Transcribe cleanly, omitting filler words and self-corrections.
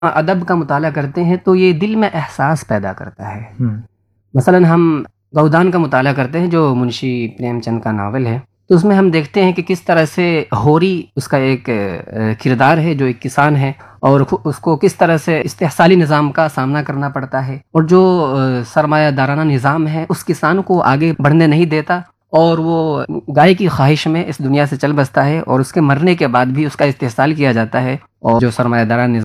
अदब का मुताला करते हैं तो ये दिल में एहसास पैदा करता है। हम्म, मसलन हम गौदान का मुताला करते हैं जो मुंशी प्रेमचंद का नावल है, तो उसमें हम देखते हैं कि किस तरह से होरी उसका एक किरदार है जो एक किसान है, और उसको किस तरह से इस्तेहसाली निज़ाम का सामना करना पड़ता है, और जो सरमायादाराना निज़ाम है उस किसान को आगे बढ़ने नहीं देता, और वो गाय की ख्वाहिश में इस दुनिया से चल बसता है, और उसके मरने के बाद भी उसका इस्तेहसाल किया जाता है, और जो सरमायादाराना